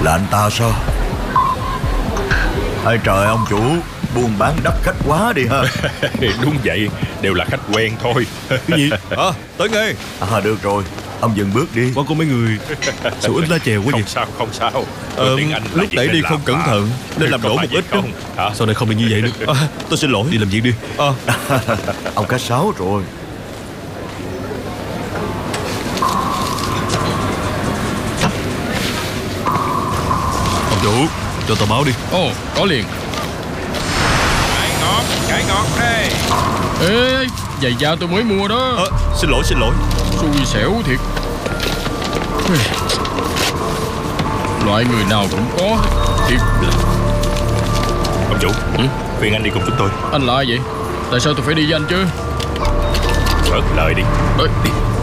Là anh ta sao? Ây trời ông chủ, buôn bán đắt khách quá đi ha. Đúng vậy, đều là khách quen thôi. Cái gì? Tới ngay. Được rồi, ông dừng bước đi. Qua con mấy người. Sao ít lá chèo quá vậy? Không sao. Tiếng Anh là Lúc việc nãy nên đi làm không cẩn mà. thận nên làm Có đổ phải một vậy ít. không? Hả? Sau này không được như vậy nữa. Tôi xin lỗi. Đi làm việc đi. Ông cá sấu rồi. Ông chủ, cho tờ báo đi. Ồ, có liền. Cải ngọt đây. Ê, giày da tôi mới mua đó. Xin lỗi. Xui xẻo thiệt. Loại người nào cũng có. Thiệt là. Ông chủ, khuyên anh đi cùng chúng tôi. Anh là ai vậy? Tại sao tôi phải đi với anh chứ? Bớt lời đi. Ê,